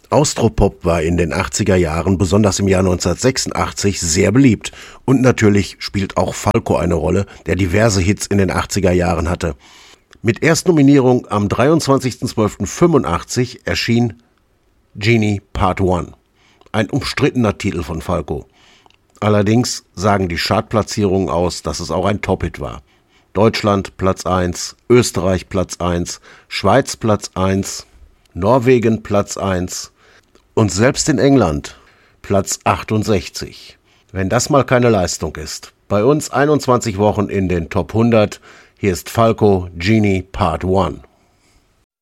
Austropop war in den 80er Jahren, besonders im Jahr 1986, sehr beliebt. Und natürlich spielt auch Falco eine Rolle, der diverse Hits in den 80er Jahren hatte. Mit Erstnominierung am 23.12.85 erschien Genie Part 1, ein umstrittener Titel von Falco. Allerdings sagen die Chartplatzierungen aus, dass es auch ein Top-Hit war. Deutschland Platz 1, Österreich Platz 1, Schweiz Platz 1, Norwegen Platz 1 und selbst in England Platz 68. Wenn das mal keine Leistung ist. Bei uns 21 Wochen in den Top 100. Hier ist Falco, Genie Part 1.